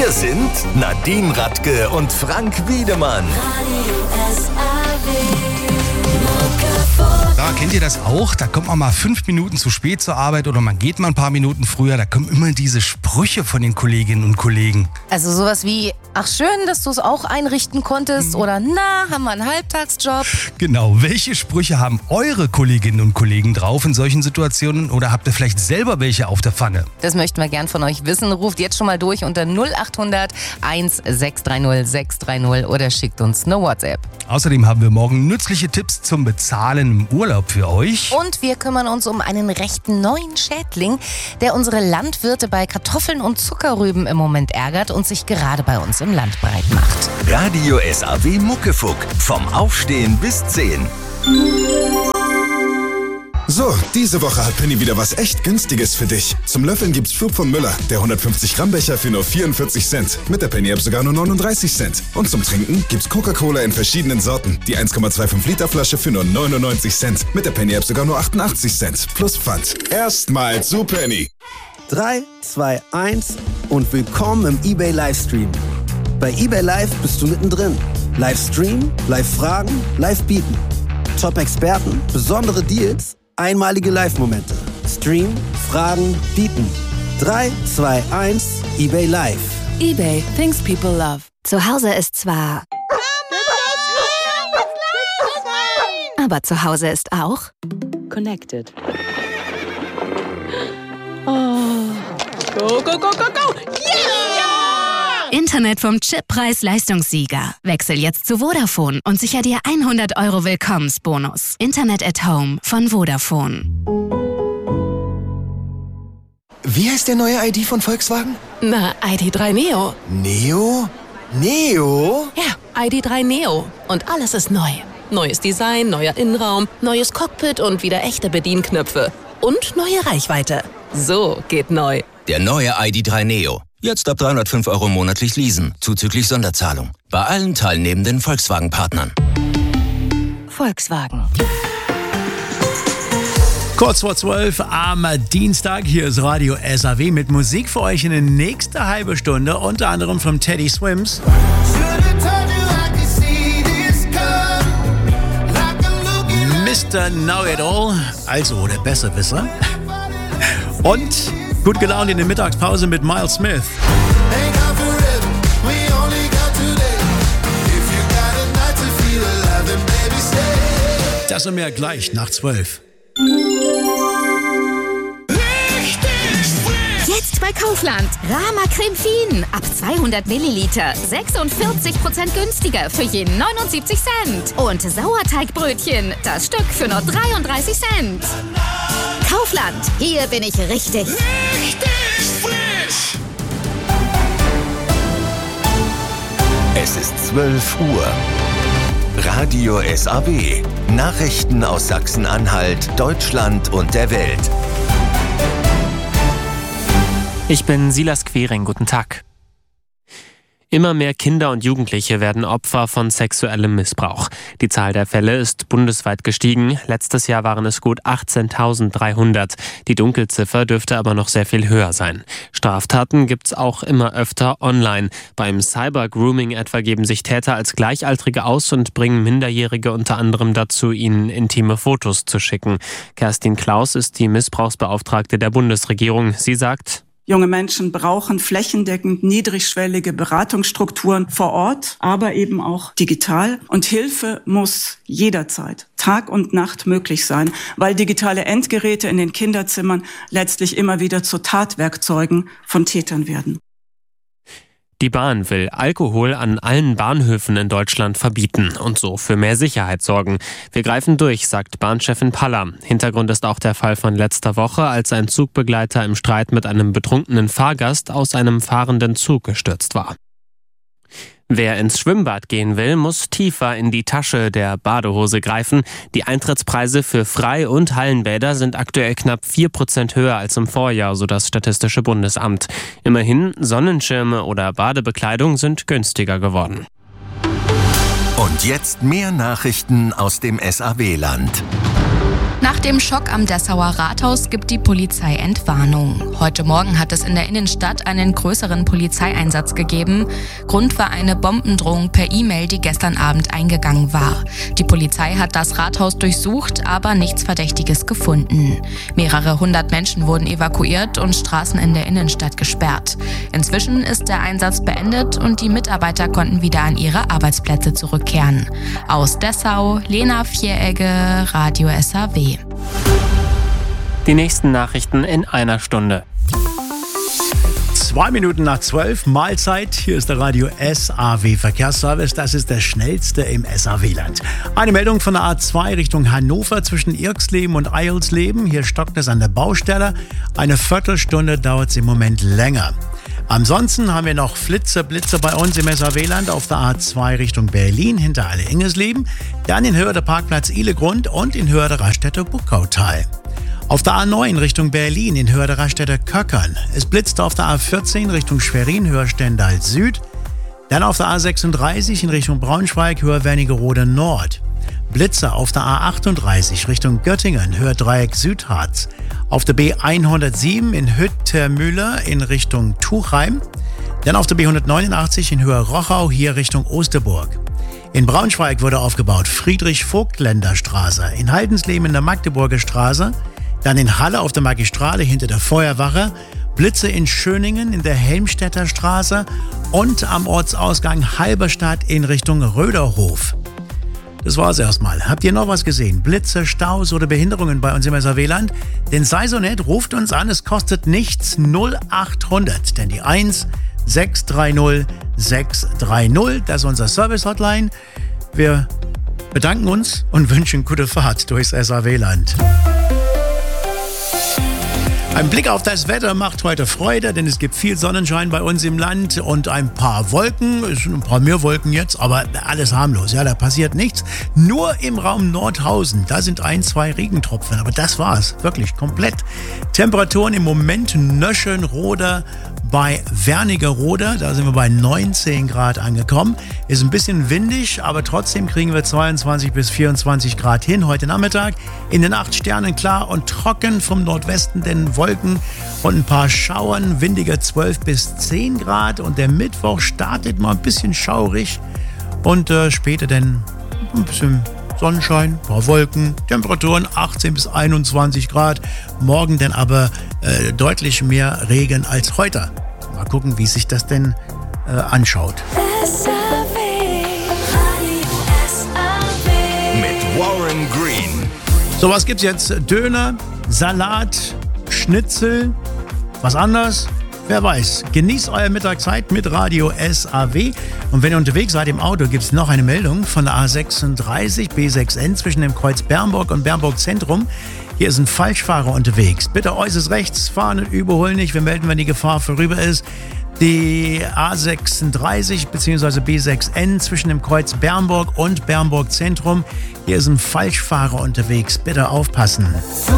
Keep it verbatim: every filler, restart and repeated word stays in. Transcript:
Wir sind Nadine Radke und Frank Wiedemann. Ja, kennt ihr das auch? Da kommt man mal fünf Minuten zu spät zur Arbeit oder man geht mal ein paar Minuten früher. Da kommen immer diese Sprüche von den Kolleginnen und Kollegen. Also sowas wie, ach schön, dass du es auch einrichten konntest, mhm. oder na, haben wir einen Halbtagsjob. Genau, welche Sprüche haben eure Kolleginnen und Kollegen drauf in solchen Situationen oder habt ihr vielleicht selber welche auf der Pfanne? Das möchten wir gern von euch wissen. Ruft jetzt schon mal durch unter null acht hundert eins sechs drei null sechs drei null oder schickt uns eine WhatsApp. Außerdem haben wir morgen nützliche Tipps zum Bezahlen im Urlaub für euch. Und wir kümmern uns um einen recht neuen Schädling, der unsere Landwirte bei Kartoffeln und Zuckerrüben im Moment ärgert und sich gerade bei uns im Land breit macht. Radio S A W Muckefuck. Vom Aufstehen bis zehn. So, diese Woche hat Penny wieder was echt Günstiges für dich. Zum Löffeln gibt's Schub von Müller, der hundertfünfzig Gramm Becher für nur vierundvierzig Cent. Mit der Penny-App sogar nur neununddreißig Cent. Und zum Trinken gibt's Coca-Cola in verschiedenen Sorten. Die eins Komma fünfundzwanzig Liter Flasche für nur neunundneunzig Cent. Mit der Penny-App sogar nur achtundachtzig Cent. Plus Pfand. Erstmal zu Penny. drei, zwei, eins und willkommen im eBay Livestream. Bei eBay Live bist du mittendrin. Livestream, Live-Fragen, Live-Bieten. Top-Experten, besondere Deals, einmalige Live-Momente. Stream, Fragen, Bieten. drei, zwei, eins, eBay Live. eBay, things people love. Zu Hause ist zwar... Aber zu Hause ist auch... Connected. Oh. Go, go, go, go, go! Yeah! Internet vom Chip-Preis-Leistungssieger. Wechsel jetzt zu Vodafone und sicher dir hundert Euro Willkommensbonus. Internet at Home von Vodafone. Wie heißt der neue I D von Volkswagen? Na, I D drei Neo. Neo? Neo? Ja, I D drei Neo. Und alles ist neu. Neues Design, neuer Innenraum, neues Cockpit und wieder echte Bedienknöpfe. Und neue Reichweite. So geht neu. Der neue I D drei Neo. Jetzt ab dreihundertfünf Euro monatlich leasen, zuzüglich Sonderzahlung. Bei allen teilnehmenden Volkswagen-Partnern. Volkswagen. Kurz vor zwölf am Dienstag. Hier ist Radio S A W mit Musik für euch in der nächsten halben Stunde. Unter anderem von Teddy Swims. Mister Know-It-All, also der Besserwisser. Und gut gelaunt in der Mittagspause mit Miles Smith. Das und mehr gleich nach zwölf. Jetzt bei Kaufland. Rama Creme Fien. Ab zweihundert Milliliter. sechsundvierzig Prozent günstiger für je neunundsiebzig Cent. Und Sauerteigbrötchen. Das Stück für nur dreiunddreißig Cent. Kaufland. Hier bin ich richtig. Richtig frisch. Es ist zwölf Uhr. Radio S A W. Nachrichten aus Sachsen-Anhalt, Deutschland und der Welt. Ich bin Silas Quering, guten Tag. Immer mehr Kinder und Jugendliche werden Opfer von sexuellem Missbrauch. Die Zahl der Fälle ist bundesweit gestiegen. Letztes Jahr waren es gut achtzehntausenddreihundert. Die Dunkelziffer dürfte aber noch sehr viel höher sein. Straftaten gibt's auch immer öfter online. Beim Cyber-Grooming etwa geben sich Täter als Gleichaltrige aus und bringen Minderjährige unter anderem dazu, ihnen intime Fotos zu schicken. Kerstin Klaus ist die Missbrauchsbeauftragte der Bundesregierung. Sie sagt: Junge Menschen brauchen flächendeckend niedrigschwellige Beratungsstrukturen vor Ort, aber eben auch digital. Und Hilfe muss jederzeit, Tag und Nacht möglich sein, weil digitale Endgeräte in den Kinderzimmern letztlich immer wieder zu Tatwerkzeugen von Tätern werden. Die Bahn will Alkohol an allen Bahnhöfen in Deutschland verbieten und so für mehr Sicherheit sorgen. Wir greifen durch, sagt Bahnchefin Paller. Hintergrund ist auch der Fall von letzter Woche, als ein Zugbegleiter im Streit mit einem betrunkenen Fahrgast aus einem fahrenden Zug gestürzt war. Wer ins Schwimmbad gehen will, muss tiefer in die Tasche der Badehose greifen. Die Eintrittspreise für Frei- und Hallenbäder sind aktuell knapp vier Prozent höher als im Vorjahr, so das Statistische Bundesamt. Immerhin, Sonnenschirme oder Badebekleidung sind günstiger geworden. Und jetzt mehr Nachrichten aus dem S A W-Land. Nach dem Schock am Dessauer Rathaus gibt die Polizei Entwarnung. Heute Morgen hat es in der Innenstadt einen größeren Polizeieinsatz gegeben. Grund war eine Bombendrohung per E-Mail, die gestern Abend eingegangen war. Die Polizei hat das Rathaus durchsucht, aber nichts Verdächtiges gefunden. Mehrere hundert Menschen wurden evakuiert und Straßen in der Innenstadt gesperrt. Inzwischen ist der Einsatz beendet und die Mitarbeiter konnten wieder an ihre Arbeitsplätze zurückkehren. Aus Dessau, Lena Vieregge, Radio S A W. Die nächsten Nachrichten in einer Stunde. Zwei Minuten nach zwölf, Mahlzeit. Hier ist der Radio S A W Verkehrsservice. Das ist der schnellste im S A W-Land. Eine Meldung von der A zwei Richtung Hannover zwischen Irxleben und Eilsleben. Hier stockt es an der Baustelle. Eine Viertelstunde dauert es im Moment länger. Ansonsten haben wir noch Flitzer, Blitzer bei uns im S A W-Land auf der A zwei Richtung Berlin hinter Alle-Ingesleben, dann in Höhe der Parkplatz Ihlegrund und in Höhe der Raststätte Buckautal. Auf der A neun Richtung Berlin in Höhe der Raststätte Köckern. Es blitzt auf der A vierzehn Richtung Schwerin, Höhe Stendal Süd. Dann auf der A sechsunddreißig in Richtung Braunschweig, Höhe Wernigerode Nord. Blitzer auf der A achtunddreißig Richtung Göttingen, Höhe Dreieck Südharz. Auf der B hundertsieben in Hüttermühle in Richtung Tuchheim. Dann auf der B hundertneunundachtzig in Höhe Rochau, hier Richtung Osterburg. In Braunschweig wurde aufgebaut Friedrich-Vogtländer-Straße. In Haldensleben in der Magdeburger Straße. Dann in Halle auf der Magistrale hinter der Feuerwache. Blitze in Schöningen in der Helmstädter Straße. Und am Ortsausgang Halberstadt in Richtung Röderhof. Das war's erstmal. Habt ihr noch was gesehen? Blitze, Staus oder Behinderungen bei uns im S A W-Land? Denn sei so nett, ruft uns an, es kostet nichts. null achthundert, denn die eins sechs drei null sechs drei null, das ist unser Service-Hotline. Wir bedanken uns und wünschen gute Fahrt durchs S A W-Land. Ein Blick auf das Wetter macht heute Freude, denn es gibt viel Sonnenschein bei uns im Land und ein paar Wolken, es sind ein paar mehr Wolken jetzt, aber alles harmlos, ja, da passiert nichts. Nur im Raum Nordhausen, da sind ein, zwei Regentropfen, aber das war's, wirklich komplett. Temperaturen im Moment Nöschenroda bei Wernigerode, da sind wir bei neunzehn Grad angekommen. Ist ein bisschen windig, aber trotzdem kriegen wir zweiundzwanzig bis vierundzwanzig Grad hin heute Nachmittag. In den acht Sternen klar und trocken, vom Nordwesten denn Wolken und ein paar Schauern, windiger zwölf bis zehn Grad. Und der Mittwoch startet mal ein bisschen schaurig und äh, später dann ein bisschen Sonnenschein, ein paar Wolken, Temperaturen achtzehn bis einundzwanzig Grad. Morgen dann aber äh, deutlich mehr Regen als heute. Mal gucken, wie sich das denn äh, anschaut. Mit Warren Green. So, was gibt's jetzt? Döner, Salat, Schnitzel, was anderes? Wer weiß. Genießt eure Mittagszeit mit Radio S A W. Und wenn ihr unterwegs seid im Auto, gibt es noch eine Meldung von der A sechsunddreißig B sechs N zwischen dem Kreuz Bernburg und Bernburg Zentrum. Hier ist ein Falschfahrer unterwegs. Bitte äußerst rechts fahren und überholen nicht. Wir melden, wenn die Gefahr vorüber ist. Die A sechsunddreißig bzw. B sechs N zwischen dem Kreuz Bernburg und Bernburg Zentrum. Hier ist ein Falschfahrer unterwegs. Bitte aufpassen.